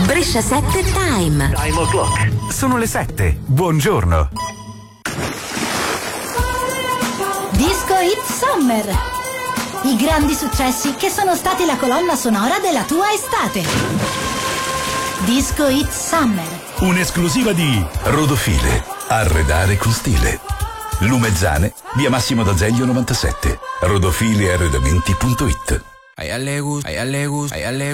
Brescia 7 Time. Time o'clock. Sono le 7. Buongiorno. Disco Hit Summer. I grandi successi che sono stati la colonna sonora della tua estate. Disco Hit Summer. Un'esclusiva di Rodofile. Arredare con stile. Lumezzane, via Massimo d'Azeglio 97. Rodofilearredamenti.it. A ella le gusta,